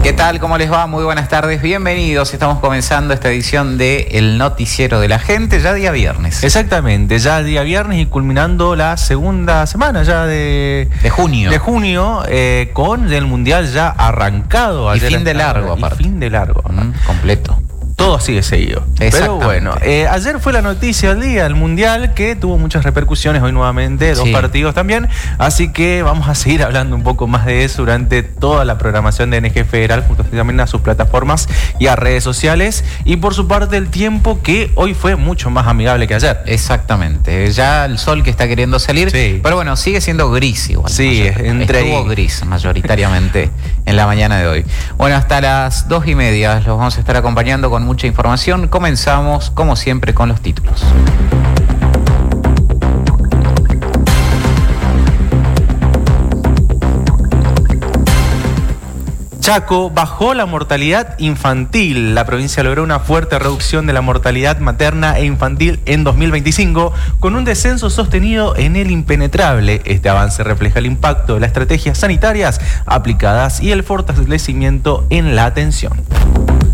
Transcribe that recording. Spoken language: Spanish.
¿Qué tal? ¿Cómo les va? Muy buenas tardes, bienvenidos. Estamos comenzando esta edición de El Noticiero de la Gente, ya día viernes. Exactamente, ya día viernes y culminando la segunda semana ya de junio. Con el Mundial ya arrancado. Y fin de largo, aparte. Fin de largo. Completo. Todo sigue seguido. Pero bueno, ayer fue la noticia del día, el Mundial, que tuvo muchas repercusiones hoy nuevamente, dos partidos también. Así que vamos a seguir hablando un poco más de eso durante toda la programación de NG Federal, junto también a sus plataformas y a redes sociales. Y por su parte, el tiempo que hoy fue mucho más amigable que ayer. Exactamente. Ya el sol que está queriendo salir, pero bueno, sigue siendo gris igual. Sí, estuvo gris mayoritariamente en la mañana de hoy. Bueno, hasta las 2:30 los vamos a estar acompañando con mucha información. Comenzamos, como siempre, con los títulos. Chaco bajó la mortalidad infantil. La provincia logró una fuerte reducción de la mortalidad materna e infantil en 2025, con un descenso sostenido en el impenetrable. Este avance refleja el impacto de las estrategias sanitarias aplicadas y el fortalecimiento en la atención.